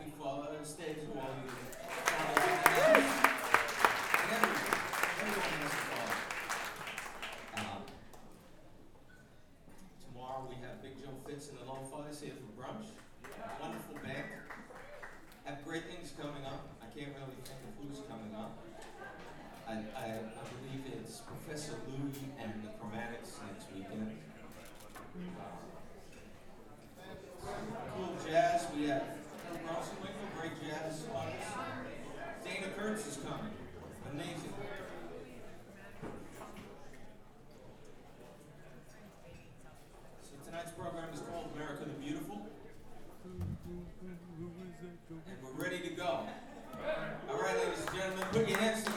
you for stage to all you followers in the house. And everyone has to follow. Tomorrow we have Big Joe Fitz and the Lo-Fi's here for brunch. Wonderful band. Have great things coming up. I can't really think of who's coming up. I believe it's Professor Louie and the Chromatics next weekend. Cool jazz. We have Phil Rosenwinkel, great jazz artist. Dana Kurtz is coming. Amazing. So tonight's program is called America the Beautiful. And we're ready to go. All right, ladies and gentlemen, put your hands